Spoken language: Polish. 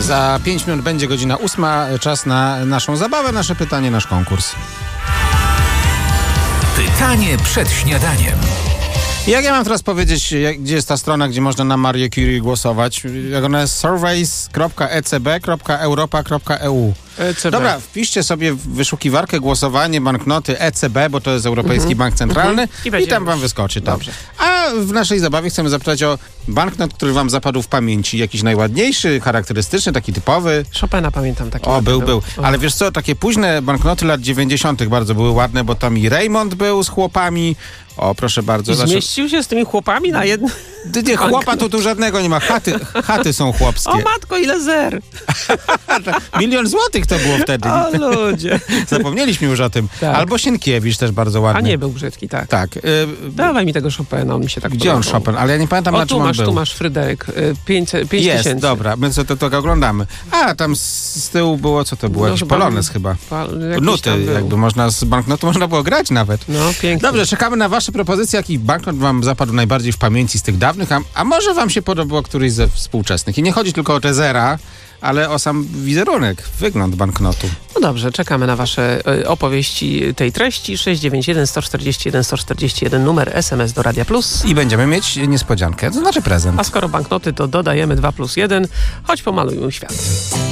Za 5 minut będzie godzina 8. Czas na naszą zabawę, nasze pytanie, nasz konkurs. Pytanie przed śniadaniem. Jak ja mam teraz powiedzieć, gdzie jest ta strona, gdzie można na Marię Curie głosować? Jak ona jest? surveys.ecb.europa.eu. ECB. Dobra, wpiszcie sobie w wyszukiwarkę głosowanie, banknoty ECB, bo to jest Europejski Bank Centralny i tam wam wyskoczy. Dobrze. A w naszej zabawie chcemy zapytać o banknot, który wam zapadł w pamięci. Jakiś najładniejszy, charakterystyczny, taki typowy. Chopina pamiętam taki. O, był. Ale wiesz co, takie późne banknoty lat 90. bardzo były ładne, bo tam i Raymond był z chłopami. O, proszę bardzo. I zmieścił się z tymi chłopami na jednym... Nie, chłopa tu żadnego nie ma. Chaty są chłopskie. O matko, ile zer! 1 000 000 złotych to było wtedy. O ludzie. Zapomnieliśmy już o tym. Tak. Albo Sienkiewicz też bardzo ładny. A nie był brzydki, tak. Tak. Dawaj mi tego Chopina, on mi się tak Gdzie on podobał. Chopin? Ale ja nie pamiętam, na czym on był. Tu masz Fryderyk. 5 Jest, tysięcy. dobra. My co to oglądamy. A, tam z tyłu było, co to było? Jakiś polonez chyba. Nuty, jakby można z banknotu można było grać nawet. No, pięknie. Dobrze, czekamy na wasze propozycje, jaki banknot wam zapadł najbardziej w pamięci z tych dawnych, a może wam się podobał któryś ze współczesnych. I nie chodzi tylko o te zera, ale o sam wizerunek, wygląd banknotu. No dobrze, czekamy na wasze opowieści tej treści. 691 141 141, numer SMS do Radia Plus. I będziemy mieć niespodziankę, to znaczy prezent. A skoro banknoty, to dodajemy 2+1. Chodź pomalujmy świat.